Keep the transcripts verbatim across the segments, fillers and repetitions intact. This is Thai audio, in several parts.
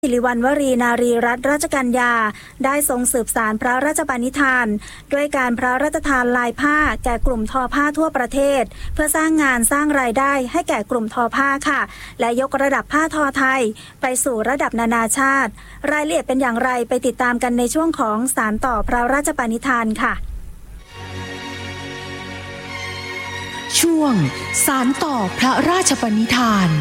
สิริวัณวรีนารีรัตนราชกัญญาได้ทรงสืบสานพระราชปณิธานด้วยการพระราชทานลายผ้าแก่กลุ่มทอผ้าทั่วประเทศเพื่อสร้างงานสร้างรายได้ให้แก่กลุ่มทอผ้าค่ะและยกระดับผ้าทอไทยไปสู่ระดับนานาชาติรายละเอียดเป็นอย่างไรไปติดตามกันในช่วงของสานต่อพระราชปณิธานค่ะช่วงสานต่อพระราชปณิธาน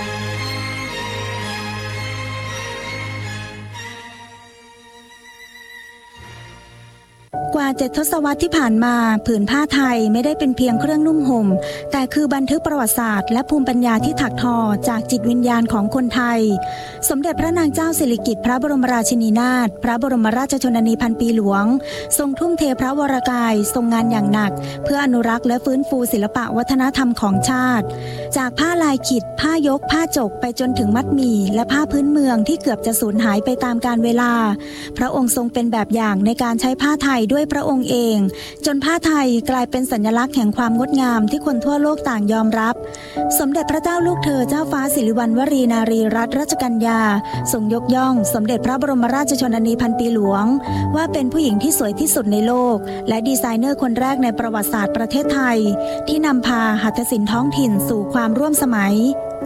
กว่าเจ็ดทศวรรษที่ผ่านมาผืนผ้าไทยไม่ได้เป็นเพียงเครื่องนุ่งห่มแต่คือบันทึกประวัติศาสตร์และภูมิปัญญาที่ถักทอจากจิตวิญญาณของคนไทยสมเด็จพระนางเจ้าสิริกิติ์พระบรมราชินีนาถพระบรมราชชนนีพันปีหลวงทรงทุ่มเทพระวรกายทรงงานอย่างหนักเพื่ออนุรักษ์และฟื้นฟูศิลปะวัฒนธรรมของชาติจากผ้าลายขิดผ้ายกผ้าจกไปจนถึงมัดหมี่และผ้าพื้นเมืองที่เกือบจะสูญหายไปตามกาลเวลาพระองค์ทรงเป็นแบบอย่างในการใช้ผ้าไทยด้วยพระองค์เองจนผ้าไทยกลายเป็นสัญลักษณ์แห่งความงดงามที่คนทั่วโลกต่างยอมรับสมเด็จพระเจ้าลูกเธอเจ้าฟ้าสิริวัณวรีนารีรัตนราชกัญญาทรงยกย่องสมเด็จพระบรมราชชนนีพันปีหลวงว่าเป็นผู้หญิงที่สวยที่สุดในโลกและดีไซเนอร์คนแรกในประวัติศาสตร์ประเทศไทยที่นำพาหัตถศิลป์ท้องถิ่นสู่ความร่วมสมัย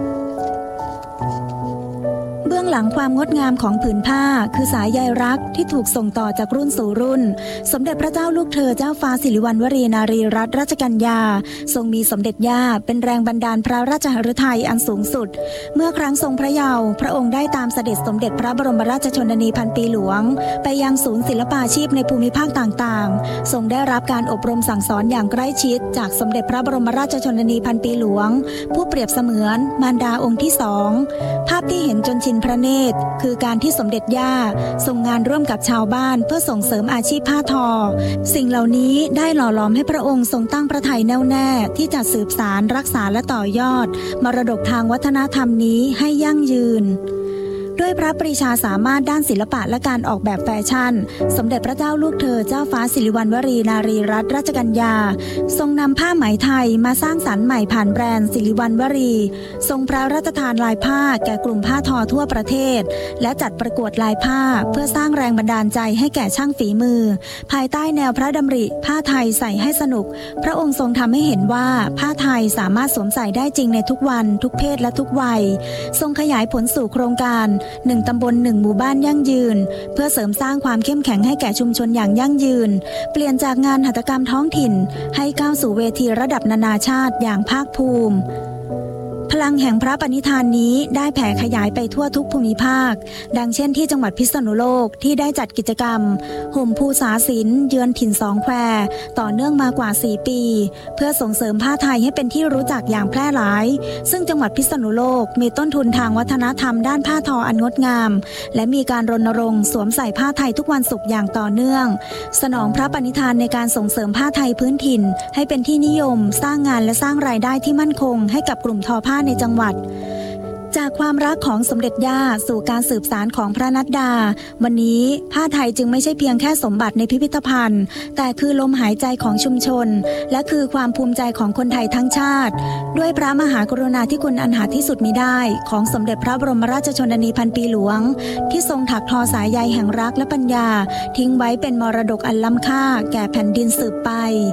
เบื้องหลังความงดงามของผืนผ้าคือสายใยรักที่ถูกส่งต่อจากรุ่นสู่รุ่นสมเด็จพระเจ้าลูกเธอเจ้าฟ้าสิริวัณวรีนารีรัตนราชกัญญาทรงมีสมเด็จย่าเป็นแรงบันดาลพระราชฤทัยอันสูงสุดเมื่อครั้งทรงพระเยาว์พระองค์ได้ตามเสด็จสมเด็จพระบรมราชชนนีพันปีหลวงไปยังศูนย์ศิลปาชีพในภูมิภาคต่างๆทรงได้รับการอบรมสั่งสอนอย่างใกล้ชิดจากสมเด็จพระบรมราชชนนีพันปีหลวงผู้เปรียบเสมือนมารดาองค์ที่สองภาพที่เห็นจนชินพระเนตรคือการที่สมเด็จย่าทรงงานร่วมกับชาวบ้านเพื่อส่งเสริมอาชีพผ้าทอสิ่งเหล่านี้ได้หล่อหลอมให้พระองค์ทรงตั้งพระทัยแน่วแน่ที่จะสืบสานรักษาและต่อยอดมรดกทางวัฒนธรรมนี้ให้ยั่งยืนด้วยพระปรีชาสามารถด้านศิลปะและการออกแบบแฟชั่นสมเด็จพระเจ้าลูกเธอเจ้าฟ้าสิริวัณวรีนารีรัตนราชกัญญาทรงนำผ้าไหมไทยมาสร้างสรรค์ใหม่ผ่านแบรนด์สิริวัณวรีทรงพระราชทานลายผ้าแก่กลุ่มผ้าทอทั่วประเทศและจัดประกวดลายผ้าเพื่อสร้างแรงบันดาลใจให้แก่ช่างฝีมือภายใต้แนวพระดำริผ้าไทยใส่ให้สนุกพระองค์ทรงทำให้เห็นว่าผ้าไทยสามารถสวมใส่ได้จริงในทุกวันทุกเพศและทุกวัยทรงขยายผลสู่โครงการหนึ่งตำบลหนึ่งหมู่บ้านยั่งยืนเพื่อเสริมสร้างความเข้มแข็งให้แก่ชุมชนอย่างยั่งยืนเปลี่ยนจากงานหัตถกรรมท้องถิ่นให้ก้าวสู่เวทีระดับนานาชาติอย่างภาคภูมิพลังแห่งพระปณิธานนี้ได้แผ่ขยายไปทั่วทุกภูมิภาคดังเช่นที่จังหวัดพิษณุโลกที่ได้จัดกิจกรรมห่มภูษาศิลป์เยือนถิ่นสองแควต่อเนื่องมากว่าสี่ปีเพื่อส่งเสริมผ้าไทยให้เป็นที่รู้จักอย่างแพร่หลายซึ่งจังหวัดพิษณุโลกมีต้นทุนทางวัฒนธรรมด้านผ้าทออันงดงามและมีการรณรงค์สวมใส่ผ้าไทยทุกวันศุกร์อย่างต่อเนื่องสนองพระปณิธานในการส่งเสริมผ้าไทยพื้นถิ่นให้เป็นที่นิยมสร้างงานและสร้างรายได้ที่มั่นคงให้กับกลุ่มทอผ้าในจังหวัดจากความรักของสมเด็จย่าสู่การสืบสานของพระนัดดาวันนี้ผ้าไทยจึงไม่ใช่เพียงแค่สมบัติในพิพิธภัณฑ์แต่คือลมหายใจของชุมชนและคือความภูมิใจของคนไทยทั้งชาติด้วยพระมหากรุณาธิคุณอันหาที่สุดมิได้ของสมเด็จพระบรมราชชนนีพันปีหลวงที่ทรงถักทอสายใยแห่งรักและปัญญาทิ้งไว้เป็นมรดกอันล้ำค่าแก่แผ่นดินสืบไป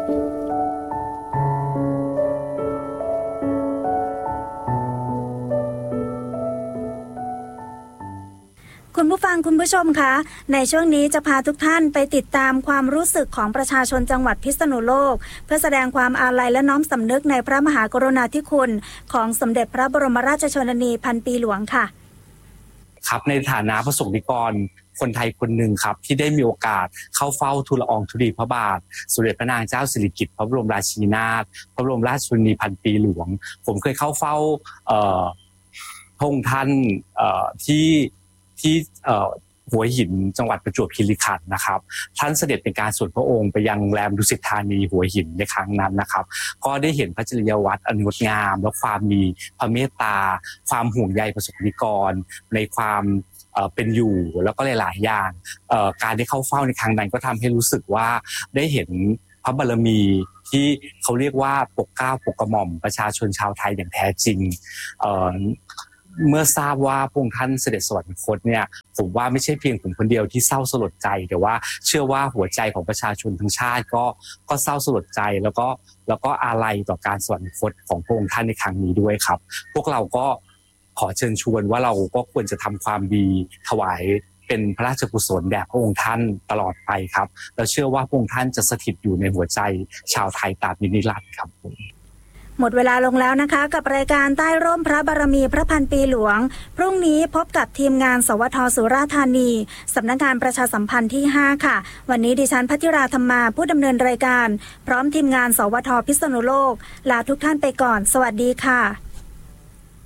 คุณผู้ฟังคุณผู้ชมคะในช่วงนี้จะพาทุกท่านไปติดตามความรู้สึกของประชาชนจังหวัดพิษณุโลกเพื่อแสดงความอาลัยและน้อมสำนึกในพระมหากรุณาธิคุณของสมเด็จพระบรมราชชนนีพันปีหลวงค่ะครับในฐานะประสบนิกรคนไทยคนหนึ่งครับที่ได้มีโอกาสเข้าเฝ้าทูลละอองธุลีพระบาทสมเด็จพระนางเจ้าสิริกิติ์พระบรมราชินีนาถพระบรมราชชนนีพันปีหลวงผมเคยเข้าเฝ้าเอ่อพระองค์ท่านเอ่อที่ที่หัวหินจังหวัดประจวบคีรีขันธ์นะครับท่านเสด็จเป็นการส่วนพระองค์ไปยังแรมดุสิตธานีหัวหินในครั้งนั้นนะครับก็ได้เห็นพระจริยวัตรอันงดงามและความมีพระเมตตาความห่วงใยประสบนิกรในความเป็นอยู่แล้วก็หลายๆอย่างการได้เข้าเฝ้าในครั้งนั้นก็ทำให้รู้สึกว่าได้เห็นพระบารมีที่เขาเรียกว่าปกเกล้าปกกระหม่อมประชาชนชาวไทยอย่างแท้จริงเมื่อทราบว่าพระองค์ท่านเสด็จสวรรคตเนี่ยผมว่าไม่ใช่เพียงผมคนเดียวที่เศร้าสลดใจแต่ว่าเชื่อว่าหัวใจของประชาชนทั้งชาติก็ก็เศร้าสลดใจแล้วก็แล้วก็อาลัยต่อการสวรรคตของพระองค์ท่านในครั้งนี้ด้วยครับพวกเราก็ขอเชิญชวนว่าเราก็ควรจะทำความดีถวายเป็นพระราชกุศลแด่พระองค์ท่านตลอดไปครับแล้วเชื่อว่าพระองค์ท่านจะสถิตอยู่ในหัวใจชาวไทยตราบนิรันดร์ครับหมดเวลาลงแล้วนะคะกับรายการใต้ร่มพระบารมีพระพันปีหลวงพรุ่งนี้พบกับทีมงานสวทสุราษฎร์ธานีสำนักงานประชาสัมพันธ์ที่ห้าค่ะวันนี้ดิฉันพัทิราธรรมาผู้ดำเนินรายการพร้อมทีมงานสวทพิษณุโลกลาทุกท่านไปก่อนสวัสดีค่ะ